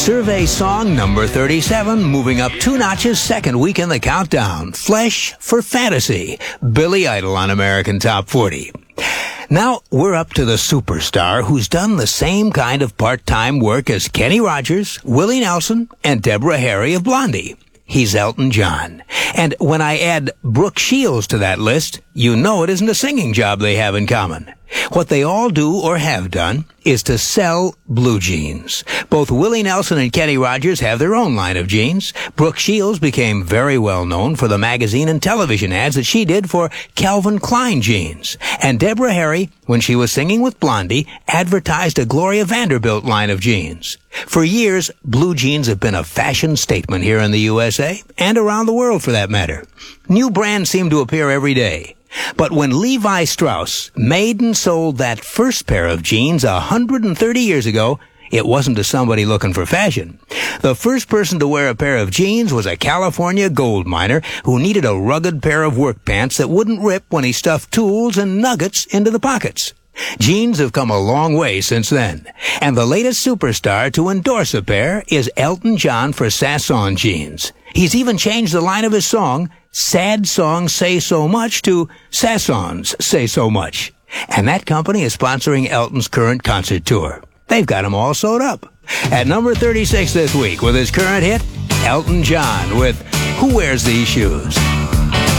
Survey song number 37, moving up 2 notches, second week in the countdown. Flesh for Fantasy, Billy Idol on American Top 40. Now, we're up to the superstar who's done the same kind of part-time work as Kenny Rogers, Willie Nelson, and Deborah Harry of Blondie. He's Elton John. And when I add Brooke Shields to that list, you know it isn't a singing job they have in common. What they all do or have done is to sell blue jeans. Both Willie Nelson and Kenny Rogers have their own line of jeans. Brooke Shields became very well known for the magazine and television ads that she did for Calvin Klein jeans. And Deborah Harry, when she was singing with Blondie, advertised a Gloria Vanderbilt line of jeans. For years, blue jeans have been a fashion statement here in the USA, and around the world for that matter. New brands seem to appear every day. But when Levi Strauss made and sold that first pair of jeans 130 years ago, it wasn't to somebody looking for fashion. The first person to wear a pair of jeans was a California gold miner who needed a rugged pair of work pants that wouldn't rip when he stuffed tools and nuggets into the pockets. Jeans have come a long way since then, and the latest superstar to endorse a pair is Elton John for Sasson jeans. He's even changed the line of his song, Sad Songs Say So Much, to Sassons Say So Much. And that company is sponsoring Elton's current concert tour. They've got him all sewed up. At number 36 this week with his current hit, Elton John with Who Wears These Shoes?